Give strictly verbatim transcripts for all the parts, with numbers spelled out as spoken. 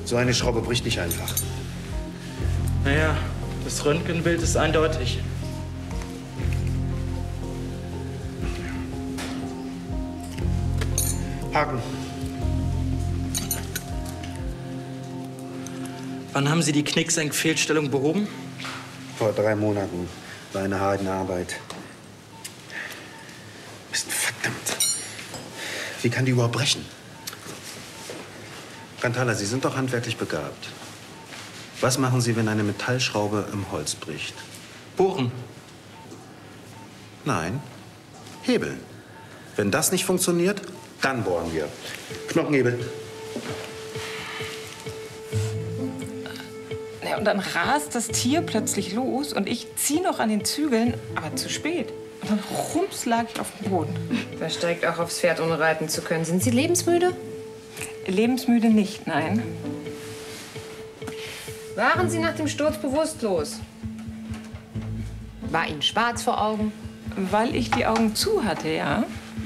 So eine Schraube bricht nicht einfach. Naja, das Röntgenbild ist eindeutig. Haken. Wann haben Sie die Knicksenkfehlstellung behoben? Vor drei Monaten. War eine harte Arbeit. Mist, verdammt. Wie kann die überhaupt brechen? Kantala, Sie sind doch handwerklich begabt. Was machen Sie, wenn eine Metallschraube im Holz bricht? Bohren. Nein, hebeln. Wenn das nicht funktioniert, dann bohren wir. Knochenhebel. Ja, und dann rast das Tier plötzlich los und ich ziehe noch an den Zügeln, aber zu spät. Und dann rums lag ich auf dem Boden. Wer steigt auch aufs Pferd, ohne reiten zu können? Sind Sie lebensmüde? Lebensmüde nicht, nein. Waren Sie nach dem Sturz bewusstlos? War Ihnen schwarz vor Augen? Weil ich die Augen zu hatte, ja.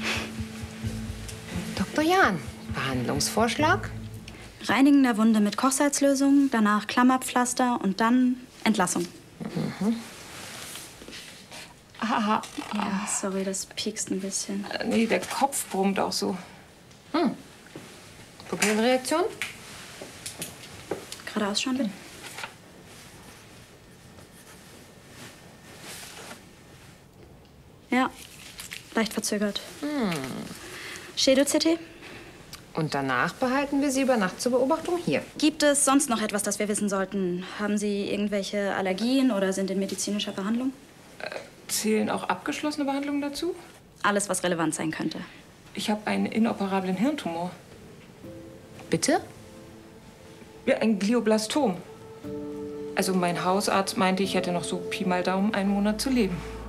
Doktor Jahn, Behandlungsvorschlag? Reinigen der Wunde mit Kochsalzlösung, danach Klammerpflaster und dann Entlassung. Mhm. Aha. Ja, sorry, das piekst ein bisschen. Äh, nee, der Kopf brummt auch so. Hm. Pupillenreaktion? Geradeaus schauen, bitte. Ja, leicht verzögert. Hm. Schädel-C T? Und danach behalten wir Sie über Nacht zur Beobachtung hier. Gibt es sonst noch etwas, das wir wissen sollten? Haben Sie irgendwelche Allergien oder sind in medizinischer Behandlung? Äh, zählen auch abgeschlossene Behandlungen dazu? Alles, was relevant sein könnte. Ich habe einen inoperablen Hirntumor. Bitte? Ja, ein Glioblastom. Also mein Hausarzt meinte, ich hätte noch so Pi mal Daumen einen Monat zu leben.